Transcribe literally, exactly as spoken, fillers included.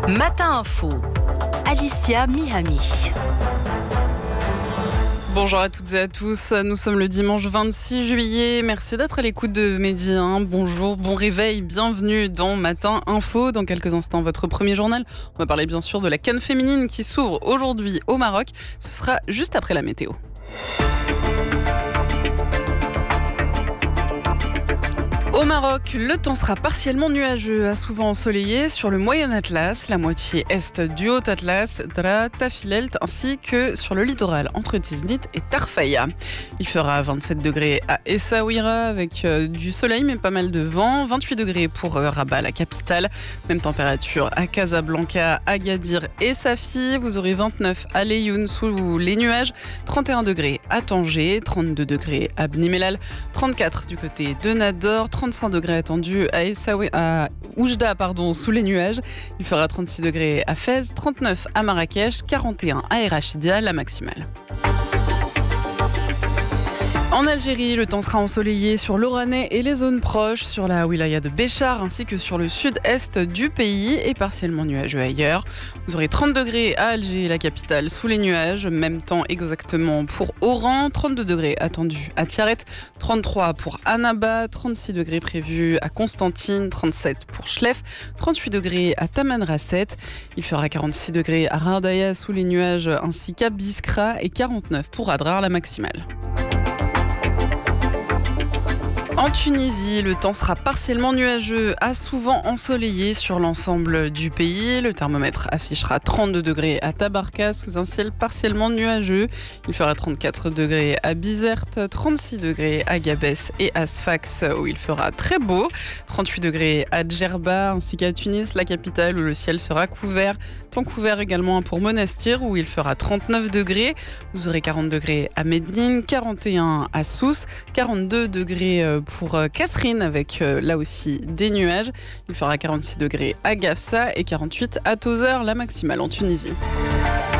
Matin Info, Alicia Mihami. Bonjour à toutes et à tous, nous sommes le dimanche vingt-six juillet, merci d'être à l'écoute de Midi un. Bonjour, bon réveil, bienvenue dans Matin Info. Dans quelques instants, votre premier journal. On va parler bien sûr de la CAN féminine qui s'ouvre aujourd'hui au Maroc. Ce sera juste après la météo. Au Maroc, le temps sera partiellement nuageux, à souvent ensoleillé sur le Moyen Atlas, la moitié est du Haut Atlas, Dra, Tafilelt, ainsi que sur le littoral entre Tiznit et Tarfaya. Il fera vingt-sept degrés à Essaouira avec euh, du soleil mais pas mal de vent, vingt-huit degrés pour euh, Rabat, la capitale, même température à Casablanca, Agadir et Safi. Vous aurez vingt-neuf à Laayoune sous les nuages, trente et un degrés à Tanger, trente-deux degrés à Bni Mellal, trente-quatre du côté de Nador, trente-cinq degrés attendus à, Essaoué, à Oujda pardon, sous les nuages. Il fera trente-six degrés à Fès, trente-neuf à Marrakech, quarante et un à El Rachidia, la maximale. En Algérie, le temps sera ensoleillé sur l'Oranais et les zones proches, sur la wilaya de Béchar ainsi que sur le sud-est du pays et partiellement nuageux ailleurs. Vous aurez trente degrés à Alger, la capitale, sous les nuages, même temps exactement pour Oran, trente-deux degrés attendus à Tiaret, trente-trois pour Annaba, trente-six degrés prévus à Constantine, trente-sept pour Chlef, trente-huit degrés à Tamanrasset. Il fera quarante-six degrés à Rardaya sous les nuages ainsi qu'à Biskra et quarante-neuf pour Adrar, la maximale. En Tunisie, le temps sera partiellement nuageux, à souvent ensoleillé sur l'ensemble du pays. Le thermomètre affichera trente-deux degrés à Tabarka sous un ciel partiellement nuageux. Il fera trente-quatre degrés à Bizerte, trente-six degrés à Gabès et à Sfax où il fera très beau. trente-huit degrés à Djerba ainsi qu'à Tunis, la capitale où le ciel sera couvert. Temps couvert également pour Monastir où il fera trente-neuf degrés. Vous aurez quarante degrés à Médine, quarante et un à Sousse, quarante-deux degrés pour Kasserine avec euh, là aussi des nuages. Il fera quarante-six degrés à Gafsa et quarante-huit à Tozeur, la maximale en Tunisie.